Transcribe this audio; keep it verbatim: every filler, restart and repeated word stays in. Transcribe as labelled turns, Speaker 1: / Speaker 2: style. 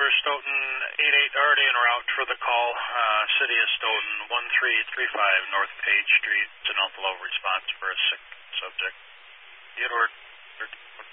Speaker 1: Stoughton, eight eight, already en route for the call. Uh, City of Stoughton, one three three five North Page Street. It's an envelope response for a sick subject. Theodore